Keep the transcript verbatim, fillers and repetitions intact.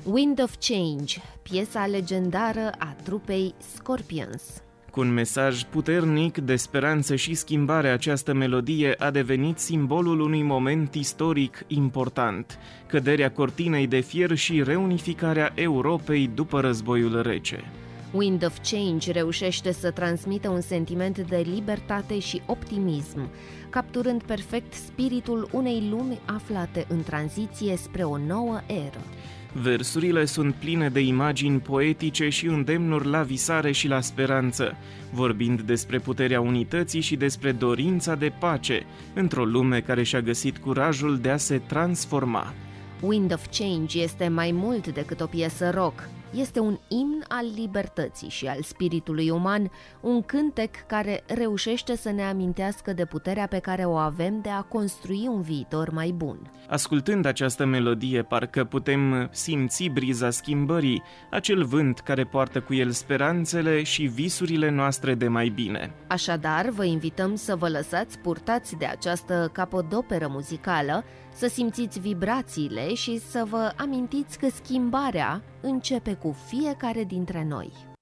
Wind of Change, piesa legendară a trupei Scorpions. Cu un mesaj puternic de speranță și schimbare, această melodie a devenit simbolul unui moment istoric important, căderea cortinei de fier și reunificarea Europei după războiul rece. Wind of Change reușește să transmită un sentiment de libertate și optimism, capturând perfect spiritul unei lumi aflate în tranziție spre o nouă eră. Versurile sunt pline de imagini poetice și îndemnuri la visare și la speranță, vorbind despre puterea unității și despre dorința de pace, într-o lume care și-a găsit curajul de a se transforma. Wind of Change este mai mult decât o piesă rock. Este un imn al libertății și al spiritului uman, un cântec care reușește să ne amintească de puterea pe care o avem de a construi un viitor mai bun. Ascultând această melodie, parcă putem simți briza schimbării, acel vânt care poartă cu el speranțele și visurile noastre de mai bine. Așadar, vă invităm să vă lăsați purtați de această capodoperă muzicală, să simțiți vibrațiile și să vă amintiți că schimbarea începe cu fiecare dintre noi.